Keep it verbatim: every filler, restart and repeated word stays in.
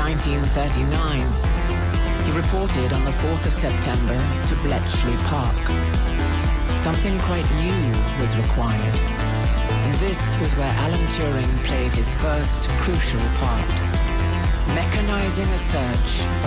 nineteen thirty-nine, he reported on the fourth of September to Bletchley Park. Something quite new was required, and this was where Alan Turing played his first crucial part, mechanizing a search for